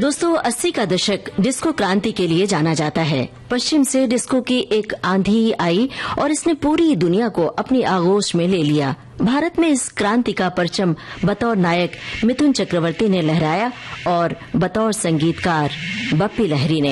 दोस्तों 80 का दशक डिस्को क्रांति के लिए जाना जाता है। पश्चिम से डिस्को की एक आंधी आई और इसने पूरी दुनिया को अपनी आगोश में ले लिया। भारत में इस क्रांति का परचम बतौर नायक मिथुन चक्रवर्ती ने लहराया और बतौर संगीतकार बप्पी लहरी ने।